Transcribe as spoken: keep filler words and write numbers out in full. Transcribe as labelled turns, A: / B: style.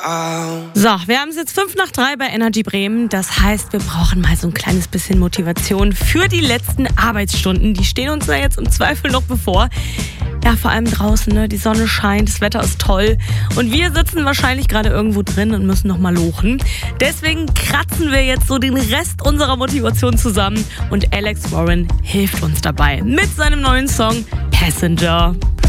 A: So, wir haben es jetzt fünf nach drei bei Energy Bremen. Das heißt, wir brauchen mal so ein kleines bisschen Motivation für die letzten Arbeitsstunden. Die stehen uns ja jetzt im Zweifel noch bevor. Ja, vor allem draußen, ne? Die Sonne scheint, das Wetter ist toll. Und wir sitzen wahrscheinlich gerade irgendwo drin und müssen noch mal lochen. Deswegen kratzen wir jetzt so den Rest unserer Motivation zusammen. Und Alex Warren hilft uns dabei mit seinem neuen Song Passenger.